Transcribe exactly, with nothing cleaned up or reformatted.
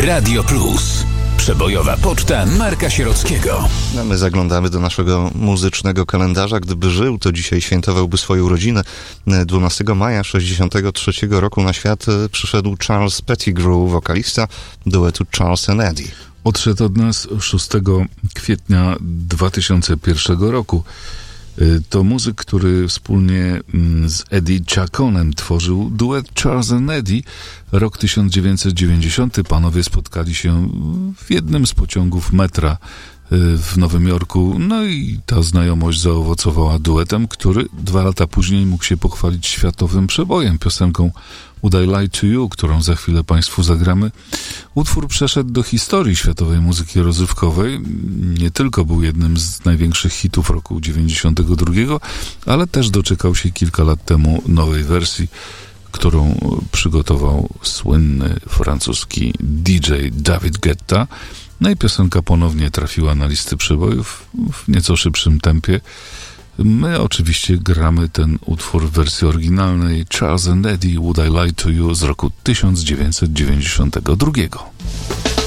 Radio Plus. Przebojowa poczta Marka Sierockiego. No, my zaglądamy do naszego muzycznego kalendarza. Gdyby żył, to dzisiaj świętowałby swoją rodzinę. dwunastego maja sześćdziesiątego trzeciego roku na świat przyszedł Charles Pettigrew, wokalista duetu Charles and Eddie. Odszedł od nas szóstego kwietnia dwa tysiące pierwszego roku. To muzyk, który wspólnie z Eddie Chaconem tworzył duet Charles and Eddie. Rok tysiąc dziewięćset dziewięćdziesiąty. Panowie spotkali się w jednym z pociągów metra w Nowym Jorku. No i ta znajomość zaowocowała duetem, który dwa lata później mógł się pochwalić światowym przebojem, piosenką Would I Lie to You, którą za chwilę Państwu zagramy. Utwór przeszedł do historii światowej muzyki rozrywkowej. Nie tylko był jednym z największych hitów roku dziewięćdziesiątego drugiego, ale też doczekał się kilka lat temu nowej wersji, którą przygotował słynny francuski D J David Guetta. No i piosenka ponownie trafiła na listy przebojów w nieco szybszym tempie. My oczywiście gramy ten utwór w wersji oryginalnej Charles and Eddie Would I Lie to You z roku tysiąc dziewięćset dziewięćdziesiątego drugiego.